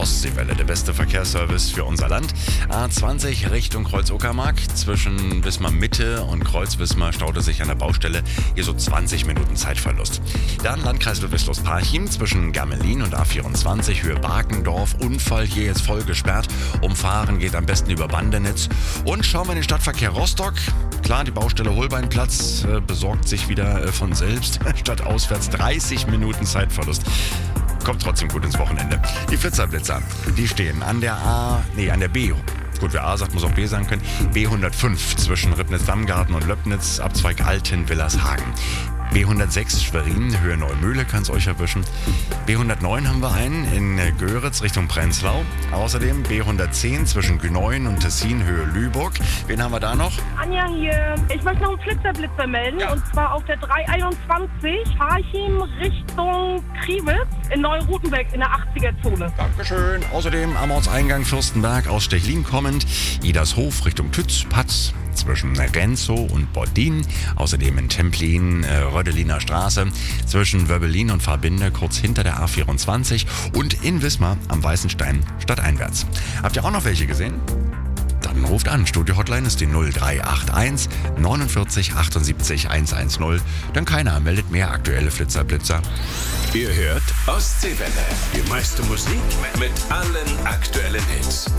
Ostseewelle, der beste Verkehrsservice für unser Land. A20 Richtung Kreuz-Uckermark. Zwischen Wismar Mitte und Kreuz-Wismar staute sich an der Baustelle hier so 20 Minuten Zeitverlust. Dann Landkreis Ludwigslust-Parchim zwischen Gammelin und A24 Höhe Barkendorf. Unfall hier jetzt voll gesperrt. Umfahren geht am besten über Bandenitz. Und schauen wir in den Stadtverkehr Rostock. Klar, die Baustelle Holbeinplatz besorgt sich wieder von selbst. Statt auswärts 30 Minuten Zeitverlust. Kommt trotzdem gut ins Wochenende. Die Flitzerblitzer, die stehen an der B. Gut, wer A sagt, muss auch B sagen können. B105 zwischen Ribnitz-Dammgarten und Löbnitz, Abzweig Alten-Willershagen. B106 Schwerin, Höhe Neumühle, kann es euch erwischen. B109 haben wir einen in Göritz Richtung Prenzlau. Außerdem B110 zwischen Gneuen und Tessin, Höhe Lübeck. Wen haben wir da noch? Anja hier. Ich möchte noch einen Flitzerblitzer melden. Ja. Und zwar auf der 321 Parchim Richtung Kriwitz in Neu-Rutenbeck in der 80er-Zone. Dankeschön. Außerdem am Ortseingang Fürstenberg aus Stechlin kommend. Idershof Richtung Tütz-Patz zwischen Renzow und Bordin. Außerdem in Templin, Rödeliner Straße zwischen Wöbbelin und Fahrbinde kurz hinter der A24 und in Wismar am Weißenstein stadteinwärts. Habt ihr auch noch welche gesehen? Dann ruft an. Studio-Hotline ist die 0381 49 78 110. Denn keiner meldet mehr aktuelle Flitzerblitzer. Ihr hört Ostseewelle. Die meiste Musik mit allen aktuellen Hits.